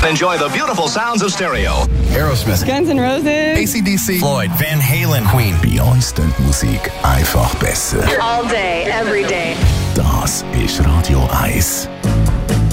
Enjoy the beautiful sounds of stereo. Aerosmith, Guns N' Roses, AC/DC, Floyd, Van Halen, Queen. Bei uns klingt Musik einfach besser. all day, every day. Das ist Radio 1.